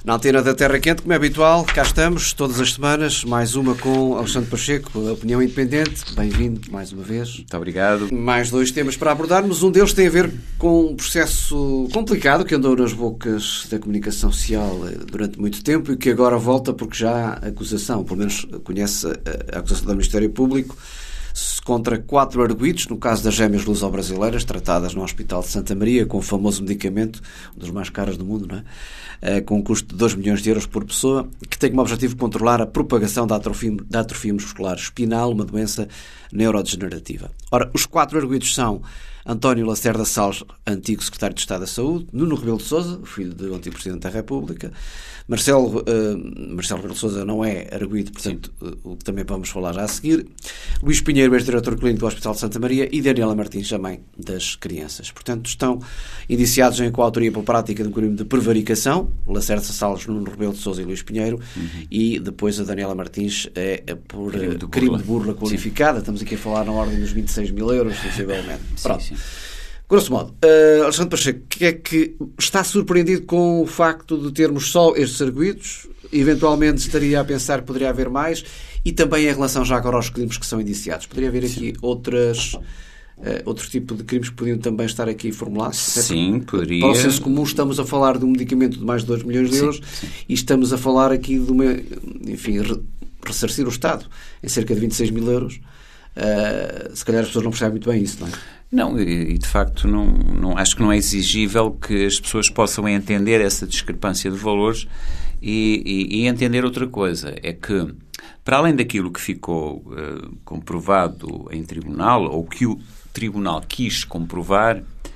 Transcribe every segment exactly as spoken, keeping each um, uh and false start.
Na antena da Terra Quente, como é habitual, cá estamos, todas as semanas, mais uma com Alexandre Pacheco, da Opinião Independente. Bem-vindo, mais uma vez. Muito obrigado. Mais dois temas para abordarmos. Um deles tem a ver com um processo complicado que andou nas bocas da comunicação social durante muito tempo e que agora volta porque já há acusação, pelo menos conhece a acusação do Ministério Público, contra quatro arguidos, no caso das gêmeas luso-brasileiras, tratadas no Hospital de Santa Maria, com o famoso medicamento, um dos mais caros do mundo, não é? Uh, com um custo de dois milhões de euros por pessoa, que tem como objetivo controlar a propagação da atrofia, da atrofia muscular espinal, uma doença neurodegenerativa. Ora, os quatro arguidos são António Lacerda Salles, antigo secretário de Estado da Saúde, Nuno Rebelo de Sousa, filho do antigo Presidente da República, Marcelo, uh, Marcelo Rebelo de Sousa não é arguido, portanto, uh, o que também vamos falar já a seguir, Luís Pinheiro, ex-diretor clínico do Hospital de Santa Maria, e Daniela Martins, também das crianças. Portanto, estão indiciados em coautoria pela prática de um crime de prevaricação, Lacerda Salles, Nuno Rebelo de Sousa e Luís Pinheiro, uhum. E depois a Daniela Martins é, é por crime de, crime de burla qualificada. Sim. Estamos aqui a falar na ordem dos vinte e seis mil euros, sensivelmente. Pronto. Sim, sim. Grosso modo, uh, Alexandre Pacheco, que é que está surpreendido com o facto de termos só estes arguidos? Eventualmente estaria a pensar que poderia haver mais, e também em relação já agora aos crimes que são indiciados. Poderia haver aqui outras, uh, outro tipo de crimes que podiam também estar aqui formulados? Sim, poderia. Para o senso comum, estamos a falar de um medicamento de mais de dois milhões de euros, sim, sim. E estamos a falar aqui de uma, enfim, re, ressarcir o Estado em cerca de vinte e seis mil euros. Uh, se calhar as pessoas não percebem muito bem isso, não é? Não, e de facto não, não, acho que não é exigível que as pessoas possam entender essa discrepância de valores e, e, e entender outra coisa, é que para além daquilo que ficou uh, comprovado em tribunal, ou que o tribunal quis comprovar,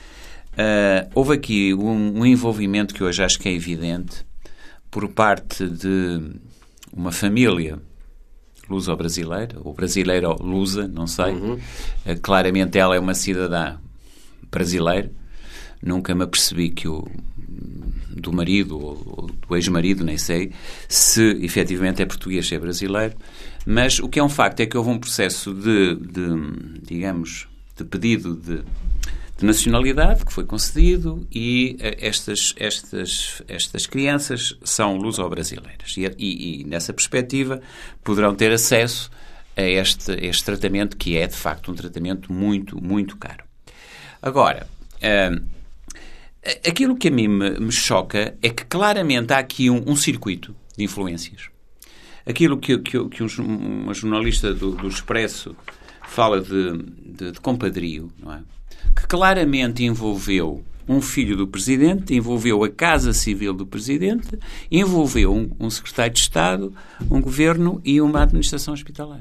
uh, houve aqui um, um envolvimento que hoje acho que é evidente por parte de uma família luso-brasileira, ou brasileiro-lusa, não sei. Uhum. Claramente ela é uma cidadã brasileira. Nunca me apercebi que o do marido ou do ex-marido, nem sei, se efetivamente é português ou é brasileiro. Mas o que é um facto é que houve um processo de, de digamos, de pedido de, de nacionalidade que foi concedido e estas, estas, estas crianças são luso-brasileiras. E, e, e, nessa perspectiva, poderão ter acesso a este, este tratamento, que é, de facto, um tratamento muito, muito caro. Agora, uh, aquilo que a mim me, me choca é que, claramente, há aqui um, um circuito de influências. Aquilo que, que, que um, uma jornalista do, do Expresso fala de, de, de compadrio, não é? Que claramente envolveu um filho do Presidente, envolveu a Casa Civil do Presidente, envolveu um, um secretário de Estado, um governo e uma administração hospitalar.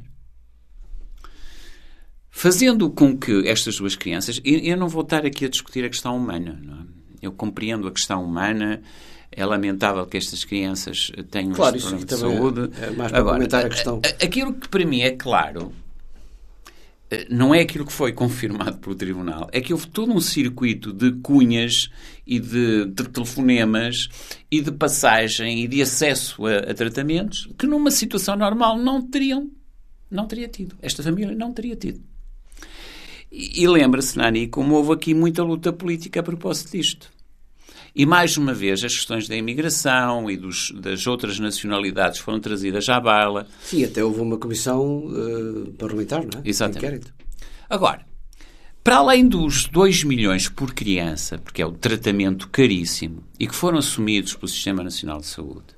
Fazendo com que estas duas crianças... Eu não vou estar aqui a discutir a questão humana, não é? Eu compreendo a questão humana, é lamentável que estas crianças tenham claro, este problema de saúde. É mais para Agora, comentar a questão. Aquilo que para mim é claro... não é aquilo que foi confirmado pelo Tribunal, é que houve todo um circuito de cunhas e de, de telefonemas e de passagem e de acesso a, a tratamentos que numa situação normal não teriam, não teria tido. Esta família não teria tido. E, e lembra-se, Nani, como houve aqui muita luta política a propósito disto. E, mais uma vez, as questões da imigração e dos, das outras nacionalidades foram trazidas à baila. Sim, até houve uma comissão uh, parlamentar, não é? Exatamente. Agora, para além dos dois milhões por criança, porque é o tratamento caríssimo, e que foram assumidos pelo Sistema Nacional de Saúde,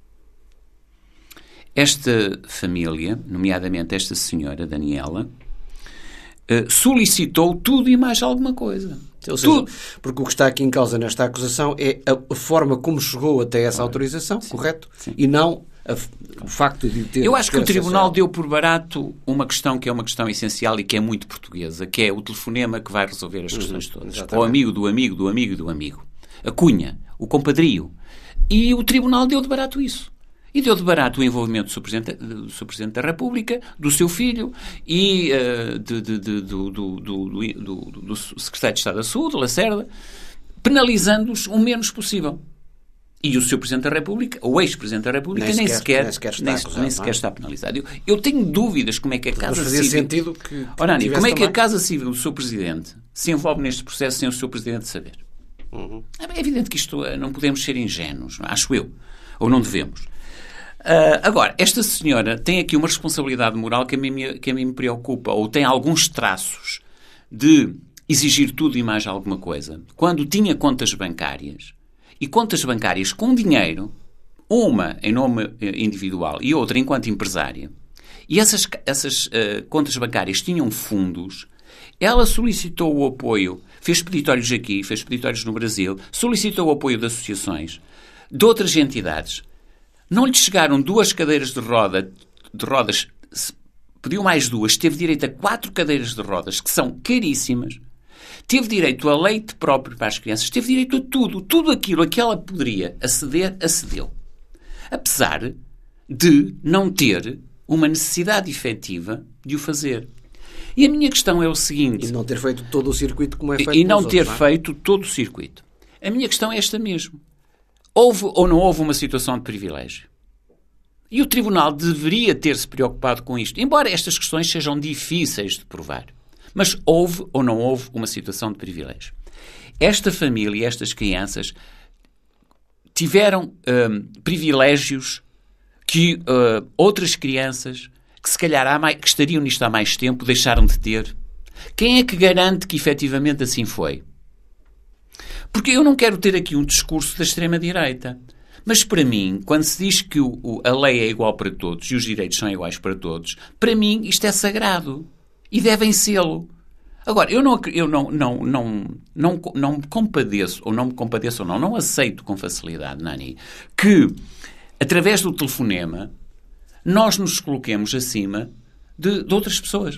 esta família, nomeadamente esta senhora, Daniela, uh, solicitou tudo e mais alguma coisa. Ou seja, tudo. Porque o que está aqui em causa nesta acusação é a forma como chegou até essa claro. autorização, sim, correto? Sim. E não a, o facto de ter... Eu acho ter que o Tribunal deu por barato uma questão que é uma questão essencial e que é muito portuguesa, que é o telefonema que vai resolver as questões uhum, todas. Exatamente. O amigo do amigo do amigo do amigo. A cunha, o compadrio. E o Tribunal deu de barato isso. E deu de barato o envolvimento do seu Presidente, do seu Presidente da República, do seu filho e uh, de, de, de, do, do, do, do, do Secretário de Estado da Saúde, Lacerda, penalizando-os o menos possível. E o seu Presidente da República, ou ex-Presidente da República, nem, nem, sequer, nem sequer está, nem, acusado, nem sequer está penalizado. Eu, eu tenho dúvidas como é que a Casa Civil... sentido que... que Ora, Nani, como é que também? a Casa Civil do seu Presidente se envolve neste processo sem o seu Presidente saber? Uhum. É evidente que isto não podemos ser ingênuos, acho eu. Ou não devemos. Uh, agora, esta senhora tem aqui uma responsabilidade moral que a, mim, que a mim me preocupa, ou tem alguns traços de exigir tudo e mais alguma coisa. Quando tinha contas bancárias, e contas bancárias com dinheiro, uma em nome individual e outra enquanto empresária, e essas, essas uh, contas bancárias tinham fundos, ela solicitou o apoio, fez peditórios aqui, fez peditórios no Brasil, solicitou o apoio de associações, de outras entidades. Não lhe chegaram duas cadeiras de, roda, de rodas, pediu mais duas, teve direito a quatro cadeiras de rodas, que são caríssimas, teve direito a leite próprio para as crianças, teve direito a tudo, tudo aquilo a que ela poderia aceder, acedeu. Apesar de não ter uma necessidade efetiva de o fazer. E a minha questão é o seguinte... E não ter feito todo o circuito como é feito. E não ter outros, não é? feito todo o circuito. A minha questão é esta mesmo. Houve ou não houve uma situação de privilégio? E o Tribunal deveria ter-se preocupado com isto, embora estas questões sejam difíceis de provar. Mas houve ou não houve uma situação de privilégio? Esta família e estas crianças tiveram hum, privilégios que uh, outras crianças que se calhar há mais, que estariam nisto há mais tempo deixaram de ter. Quem é que garante que efetivamente assim foi? Porque eu não quero ter aqui um discurso da extrema-direita. Mas para mim, quando se diz que o, o, a lei é igual para todos e os direitos são iguais para todos, para mim isto é sagrado. E devem sê-lo. Agora, eu não, eu não, não, não, não, não me compadeço, ou não me compadeço ou não, não aceito com facilidade, Nani, que através do telefonema nós nos coloquemos acima de, de outras pessoas.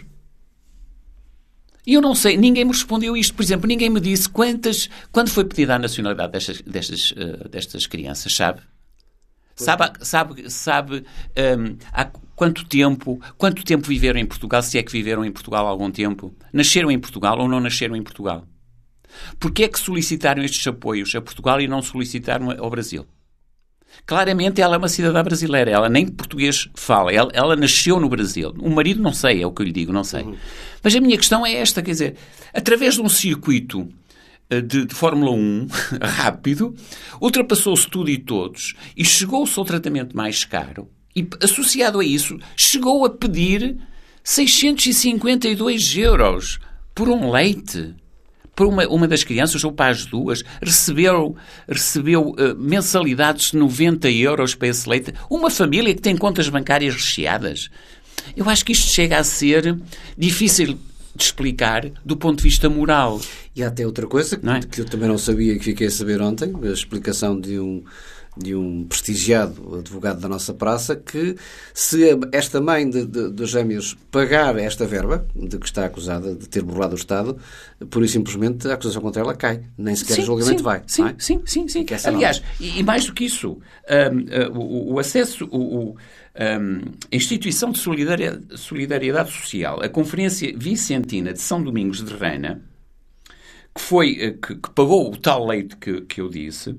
E eu não sei, ninguém me respondeu isto. Por exemplo, ninguém me disse quantas, quando foi pedida a nacionalidade destas, destas, uh, destas crianças, sabe? Sabe, sabe, sabe um, há quanto tempo, quanto tempo viveram em Portugal, se é que viveram em Portugal há algum tempo? Nasceram em Portugal ou não nasceram em Portugal? Porquê é que solicitaram estes apoios a Portugal e não solicitaram ao Brasil? Claramente ela é uma cidadã brasileira, ela nem português fala, ela, ela nasceu no Brasil. O marido não sei, é o que eu lhe digo, não sei. Uhum. Mas a minha questão é esta, quer dizer, através de um circuito de, de Fórmula um rápido, ultrapassou-se tudo e todos e chegou-se ao tratamento mais caro e, associado a isso, chegou a pedir seiscentos e cinquenta e dois euros por um leite. Para uma, uma das crianças, ou para as duas, recebeu, recebeu uh, mensalidades de noventa euros para esse leite. Uma família que tem contas bancárias recheadas. Eu acho que isto chega a ser difícil de explicar do ponto de vista moral. E há até outra coisa que, é? que eu também não sabia e que fiquei a saber ontem, a explicação de um... de um prestigiado advogado da nossa praça, que se esta mãe de, de, de gêmeos pagar esta verba, de que está acusada de ter burlado o Estado, pura e simplesmente a acusação contra ela cai. Nem sequer sim, o julgamento sim, vai. Sim, não é? sim, sim. sim. Aliás, e, e mais do que isso, um, uh, o, o acesso, o, o, um, a Instituição de Solidariedade, Solidariedade Social, a Conferência Vicentina de São Domingos de Rena, que, foi, que, que pagou o tal leite que, que eu disse,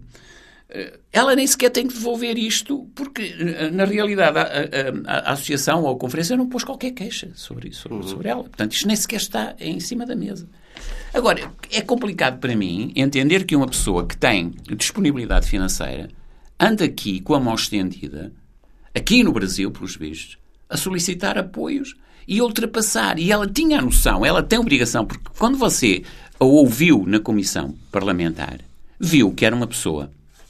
ela nem sequer tem que devolver isto, porque, na realidade, a, a, a associação ou a conferência não pôs qualquer queixa sobre, isso, sobre, sobre ela. Portanto, isto nem sequer está em cima da mesa. Agora, é complicado para mim entender que uma pessoa que tem disponibilidade financeira anda aqui com a mão estendida, aqui no Brasil, pelos vistos, a solicitar apoios e a ultrapassar. E ela tinha a noção, ela tem a obrigação, porque quando você a ouviu na comissão parlamentar, viu que era uma pessoa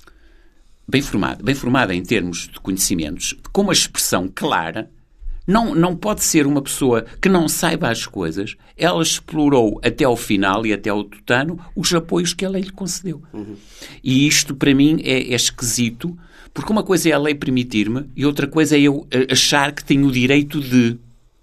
bem formada, bem formada em termos de conhecimentos, com uma expressão clara, não, não pode ser uma pessoa que não saiba as coisas. Ela explorou até ao final e até ao tutano os apoios que a lei lhe concedeu. Uhum. E isto, para mim, é, é esquisito, porque uma coisa é a lei permitir-me e outra coisa é eu achar que tenho o direito de...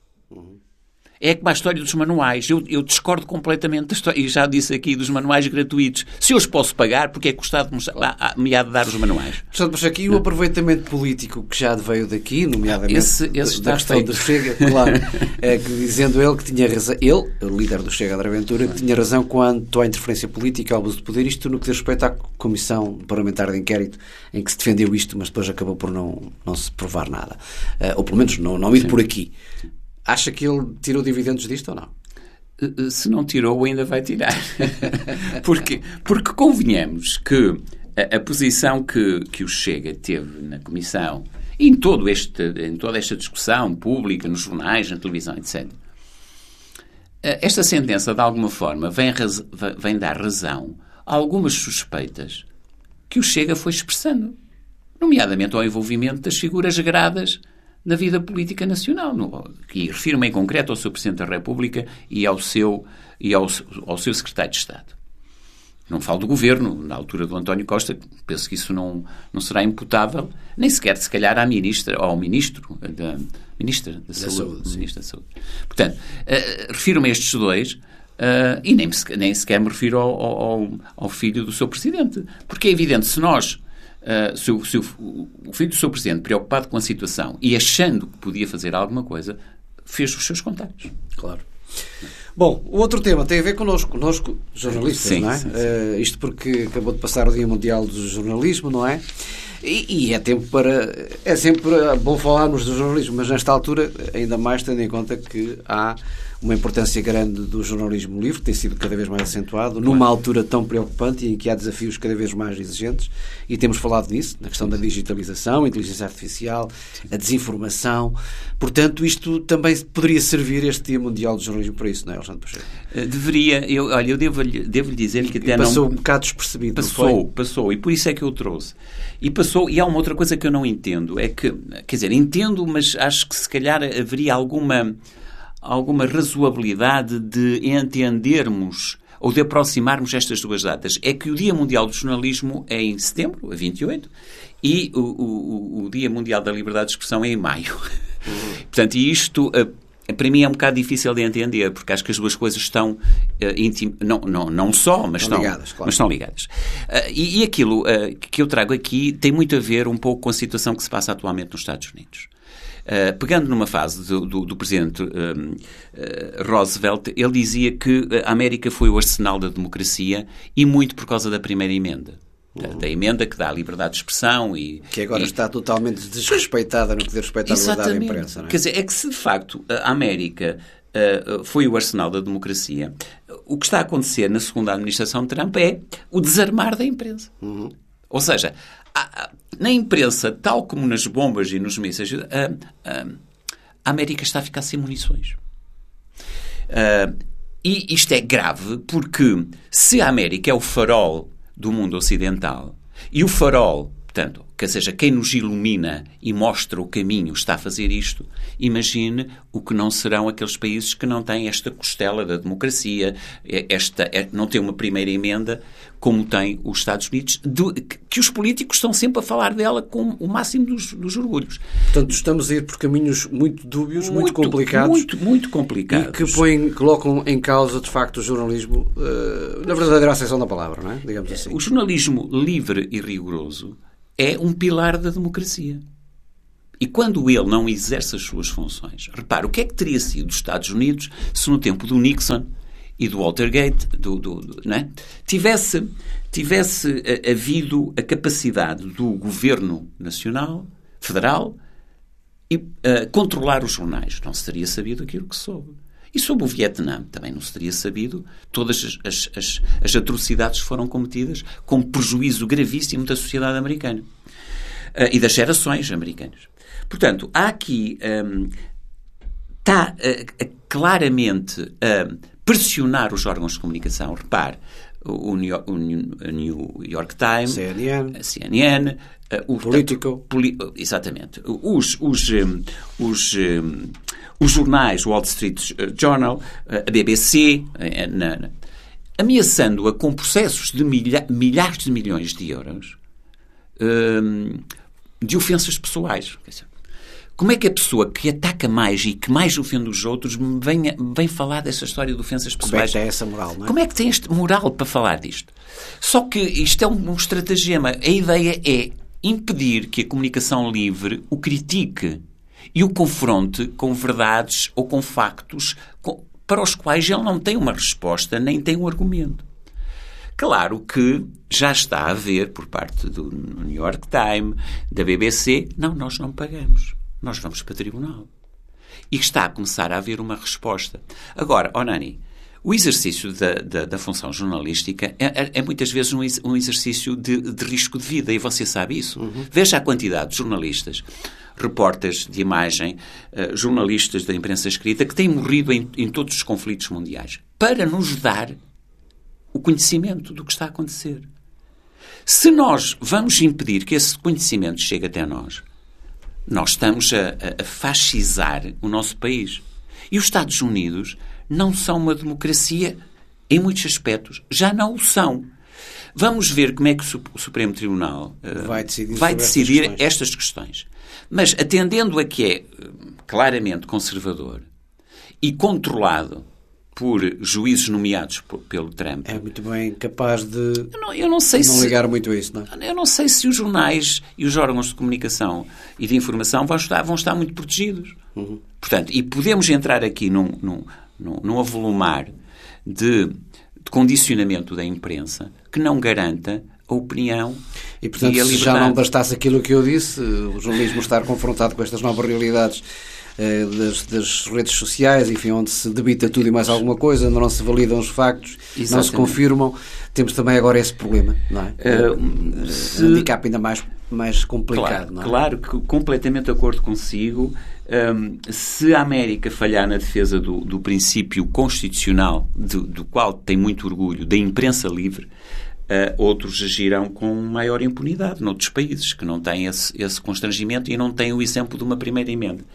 É como a história dos manuais. Eu, eu discordo completamente da história. E já disse aqui dos manuais gratuitos. Se eu os posso pagar, porque é que o Estado me, me há de dar os manuais? Portanto, mas aqui o aproveitamento político que já veio daqui, nomeadamente esse, esse da questão feito. do Chega, claro, é que, dizendo ele que tinha razão, ele, o líder do Chega da Aventura, que tinha razão quanto à interferência política, ao abuso de poder, isto no que diz respeito à Comissão Parlamentar de Inquérito, em que se defendeu isto, mas depois acabou por não, não se provar nada. Uh, ou pelo menos não, não ir Sim. por aqui. Acha que ele tirou dividendos disto ou não? se não tirou, ainda vai tirar. porque, porque convenhamos que a, a posição que, que o Chega teve na Comissão, e em, todo este, em toda esta discussão pública, nos jornais, na televisão, etcétera, esta sentença, de alguma forma, vem, raz, vem dar razão a algumas suspeitas que o Chega foi expressando, nomeadamente ao envolvimento das figuras gradas na vida política nacional. E refiro-me em concreto ao seu Presidente da República e ao seu, e ao, ao seu Secretário de Estado. Não falo do Governo, na altura do António Costa, penso que isso não, não será imputável, nem sequer, se calhar, à Ministra, ou ao Ministro da, ministra da, da Saúde. saúde ministra da Saúde. Portanto, uh, refiro-me a estes dois, uh, e nem, nem sequer me refiro ao, ao, ao filho do seu Presidente. Porque é evidente, se nós, uh, se, o, se o, o filho do seu Presidente, preocupado com a situação e achando que podia fazer alguma coisa, fez os seus contactos. Claro. Bom, o outro tema tem a ver connosco, connosco jornalistas, sim, não é? Sim, sim. Uh, isto porque acabou de passar o Dia Mundial do Jornalismo, não é? E, e é tempo para... É sempre bom falarmos do jornalismo, mas nesta altura, ainda mais tendo em conta que há uma importância grande do jornalismo livre, que tem sido cada vez mais acentuado, numa altura tão preocupante e em que há desafios cada vez mais exigentes, e temos falado disso, na questão da digitalização, a inteligência artificial, a desinformação. Portanto, isto também poderia servir, este Dia Mundial do Jornalismo, para isso, não é, Alexandre Pacheco? Deveria. Eu, olha, eu devo-lhe devo dizer que até e passou não... um bocado despercebido, Passou, não foi? passou, e por isso é que eu trouxe. E passou, e há uma outra coisa que eu não entendo, é que, quer dizer, entendo, mas acho que se calhar haveria alguma... alguma razoabilidade de entendermos ou de aproximarmos estas duas datas. É que o Dia Mundial do Jornalismo é em setembro, a vinte e oito, e o, o, o Dia Mundial da Liberdade de Expressão é em maio. Uhum. Portanto, e isto, para mim, é um bocado difícil de entender, porque acho que as duas coisas estão uh, intim... não, não, não só, mas estão, estão ligadas. Claro. Mas estão ligadas. Uh, e, e aquilo uh, que eu trago aqui tem muito a ver um pouco com a situação que se passa atualmente nos Estados Unidos. Uh, pegando numa fase do, do, do presidente uh, uh, Roosevelt, ele dizia que a América foi o arsenal da democracia e muito por causa da primeira emenda. Da, da emenda que dá a liberdade de expressão e... Que agora e, está totalmente desrespeitada no que diz respeito à liberdade da imprensa, não é? Quer dizer, é que se de facto a América uh, foi o arsenal da democracia, o que está a acontecer na segunda administração de Trump é o desarmar da imprensa. Uhum. Ou seja, a, a, na imprensa, tal como nas bombas e nos mísseis, a, a, a América está a ficar sem munições. Uh, e isto é grave porque se a América é o farol do mundo ocidental e o farol, portanto, que seja quem nos ilumina e mostra o caminho está a fazer isto, imagine o que não serão aqueles países que não têm esta costela da democracia, esta, não têm uma primeira emenda como tem os Estados Unidos, de, que os políticos estão sempre a falar dela com o máximo dos, dos orgulhos. Portanto, estamos a ir por caminhos muito dúbios, muito, muito complicados. Muito, muito complicados. E que põem, colocam em causa, de facto, o jornalismo uh, na verdadeira acessão da palavra, não é? Digamos assim. O jornalismo livre e rigoroso é um pilar da democracia. E quando ele não exerce as suas funções, repare, o que é que teria sido dos Estados Unidos se no tempo do Nixon e do Watergate do, do, do, não é? tivesse, tivesse havido a capacidade do governo nacional, federal, e uh, controlar os jornais. Não se teria sabido aquilo que soube. E sobre o Vietnã também não se teria sabido todas as, as, as atrocidades que foram cometidas com prejuízo gravíssimo da sociedade americana uh, e das gerações americanas. Portanto, há aqui um, está uh, uh, claramente a uh, pressionar os órgãos de comunicação. Repare, o New York, o New York Times, C N N, a C N N, uh, o Politico. Poli, exatamente. Os, os, um, os, um, os jornais, o Wall Street Journal, a B B C, na, na, ameaçando-a com processos de milha, milhares de milhões de euros um, de ofensas pessoais. Como é que a pessoa que ataca mais e que mais ofende os outros vem, vem falar dessa história de ofensas pessoais? Como é que tem essa moral, não é? Como é que tem este moral para falar disto? Só que isto é um, um estratagema. A ideia é impedir que a comunicação livre o critique e o confronte com verdades ou com factos com, para os quais ele não tem uma resposta nem tem um argumento. Claro que já está a haver, por parte do New York Times, da B B C, não, nós não pagamos. Nós vamos para o tribunal. E está a começar a haver uma resposta. Agora, oh Nani, O exercício da, da, da função jornalística é, é muitas vezes um, um exercício de, de risco de vida, e você sabe isso. Uhum. Veja a quantidade de jornalistas, repórteres de imagem, uh, jornalistas da imprensa escrita, que têm morrido em, em todos os conflitos mundiais, para nos dar o conhecimento do que está a acontecer. Se nós vamos impedir que esse conhecimento chegue até nós, nós estamos a, a fascizar o nosso país. E os Estados Unidos não são uma democracia em muitos aspectos. Já não o são. Vamos ver como é que o Supremo Tribunal uh, vai decidir, vai decidir estas, questões. estas questões. Mas atendendo a que é uh, claramente conservador e controlado por juízes nomeados por, pelo Trump. É muito bem capaz de eu não, eu não, sei não se, ligar muito a isso, não é? Eu não sei se os jornais e os órgãos de comunicação e de informação vão estar, vão estar muito protegidos. Uhum. Portanto, e podemos entrar aqui num, num, num, num avolumar de, de condicionamento da imprensa que não garanta a opinião e, portanto, e a se liberdade. Já não bastasse aquilo que eu disse, o jornalismo estar confrontado com estas novas realidades Das, das redes sociais, enfim, onde se debita tudo e mais alguma coisa, onde não se validam os factos, Exatamente. Não se confirmam. Temos também agora esse problema, não é? Uh, se... handicap ainda mais, mais complicado, claro, não é? Claro, que completamente de acordo consigo. Um, se a América falhar na defesa do, do princípio constitucional, do, do qual tem muito orgulho, da imprensa livre, Uh, outros agirão com maior impunidade noutros países que não têm esse, esse constrangimento e não têm o exemplo de uma primeira emenda.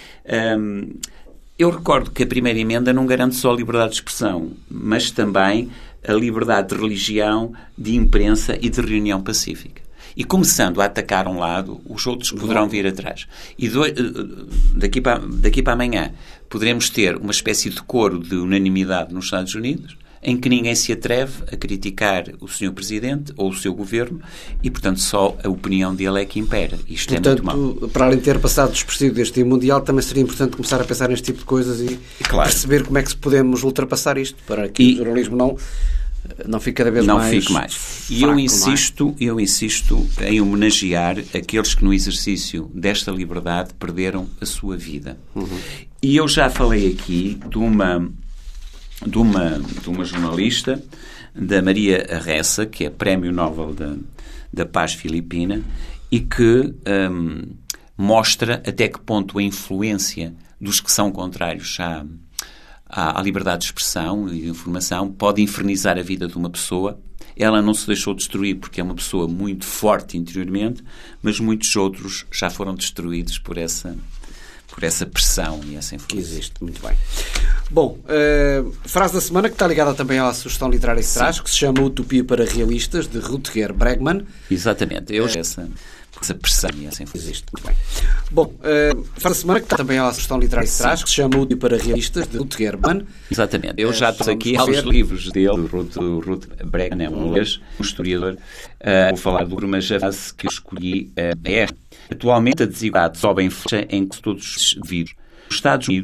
Um, eu recordo que a primeira emenda não garante só a liberdade de expressão, mas também a liberdade de religião, de imprensa e de reunião pacífica. E começando a atacar um lado, os outros poderão vir atrás. E do, daqui, para, daqui para amanhã poderemos ter uma espécie de coro de unanimidade nos Estados Unidos, em que ninguém se atreve a criticar o senhor Presidente ou o seu Governo e, portanto, só a opinião dele é que impera. Isto portanto, é muito mau. Para além de ter passado despercebido deste dia mundial, também seria importante começar a pensar neste tipo de coisas e claro. perceber como é que podemos ultrapassar isto, para que e o jornalismo não, não fique cada vez não mais Não fique mais. E fraco, eu insisto, é? eu insisto em homenagear aqueles que no exercício desta liberdade perderam a sua vida. Uhum. E eu já falei aqui de uma... De uma, de uma jornalista, da Maria Ressa, que é Prémio Nobel da, da Paz Filipina, e que um, mostra até que ponto a influência dos que são contrários à, à, à liberdade de expressão e de informação pode infernizar a vida de uma pessoa. Ela não se deixou destruir porque é uma pessoa muito forte interiormente, mas muitos outros já foram destruídos por essa... por essa pressão e essa influência. Que existe, muito bem. Bom, uh, frase da semana que está ligada também à sugestão literária que traz, que se chama Utopia para Realistas, de Rutger Bregman. Exatamente. Eu, uh, essa, essa pressão e essa influência. Existe, muito bem. Bom, uh, frase da semana que está também à sugestão literária que traz, que se chama Utopia para Realistas, de Rutger Bregman. Exatamente. Eu já estou uh, aqui aos livros dele, do Ruth, Ruth Bregman, é um inglês, um historiador. Uh, vou falar do mas a frase que eu escolhi uh, é esta. Atualmente a desigualdade sobe em flecha em todos os vídeos. Os Estados Unidos